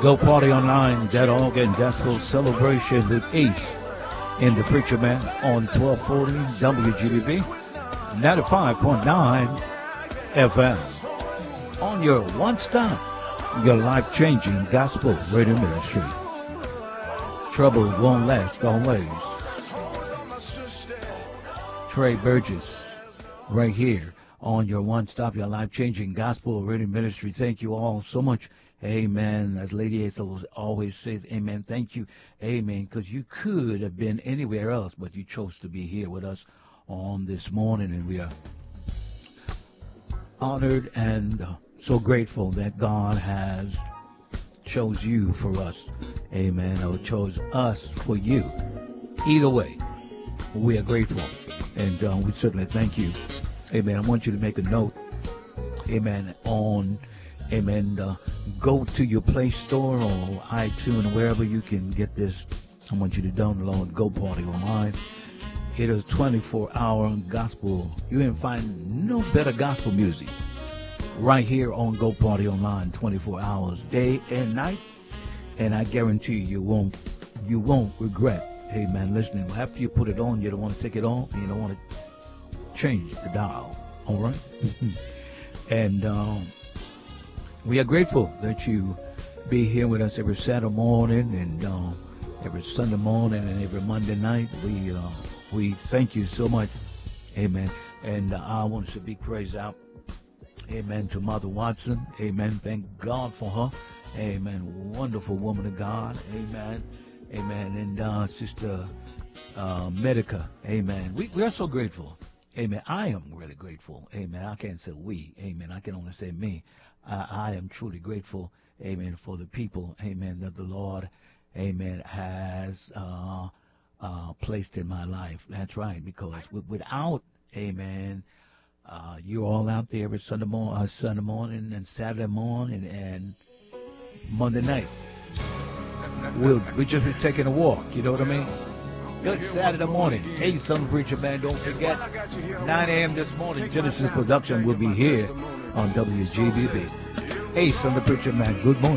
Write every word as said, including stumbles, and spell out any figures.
Go Party Online dot org and Gospel Celebration with Ace and the Preacher Man on twelve forty W G B B ninety-five point nine F M. On your one-stop, your life-changing gospel radio ministry. Trouble won't last always. Trey Burgess, right here on your one-stop, your life-changing gospel radio ministry. Thank you all so much. Amen. As Lady Asa always says, amen. Thank you. Amen. Because you could have been anywhere else, but you chose to be here with us on this morning. And we are honored and uh, so grateful that God has chose you for us. Amen. Or chose us for you. Either way, we are grateful. And uh, we certainly thank you. Amen. I want you to make a note. Amen. On Amen. Uh, go to your Play Store or iTunes, wherever you can get this. I want you to download Go Party Online. It is twenty-four hour gospel. You can find no better gospel music right here on Go Party Online, twenty-four hours, day and night. And I guarantee you, you won't, you won't regret, amen, listening. After you put it on, you don't want to take it off, and you don't want to change the dial. All right? and, um, we are grateful that you be here with us every Saturday morning and uh, every Sunday morning and every Monday night. We uh, we thank you so much. Amen. And uh, I want to big praise out. Amen. To Mother Watson. Amen. Thank God for her. Amen. Wonderful woman of God. Amen. Amen. And uh, Sister uh, Medica. Amen. We, we are so grateful. Amen. I am really grateful. Amen. I can't say we. Amen. I can only say me. I, I am truly grateful, amen, for the people, amen, that the Lord, amen, has uh, uh, placed in my life. That's right, because with, without, amen, uh, you all out there every Sunday, morning, uh, Sunday morning and Saturday morning and Monday night, we'll, we'll just be taking a walk, you know what I mean? Good Saturday morning. Hey, Son Preacher Man, don't forget, nine a.m. this morning, Genesis Production will be here on W G B B. Hey, Son Preacher Man, good morning.